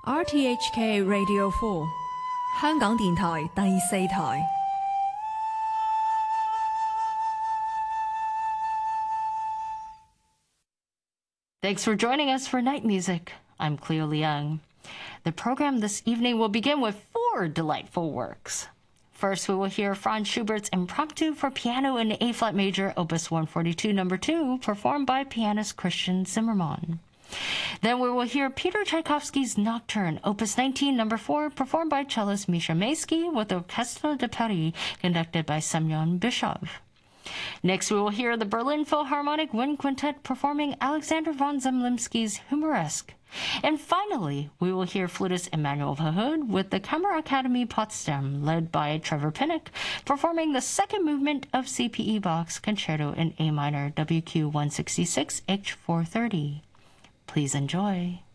RTHK Radio 4香港電台第4台。 Thanks for joining us for Night Music. I'm Cleo Leung. The program this evening will begin with 4 delightful works. First, we will hear Franz Schubert's Impromptu for Piano in A-flat major, Opus 142, No. 2, performed by pianist Christian Zimmermann. Then we will hear Peter Tchaikovsky's Nocturne, Opus 19, No. 4, performed by cellist Misha Maysky with Orchestre de Paris, conducted by Semyon Bischoff. Next, we will hear the Berlin Philharmonic Wind Quintet performing Alexander von Zemlinsky's Humoresque. And finally, we will hear flutist Emmanuel Verhood with the Kammerakademie Potsdam, led by Trevor Pinnock, performing the second movement of C.P.E. Bach's Concerto in A minor, WQ 166, H430. Please enjoy.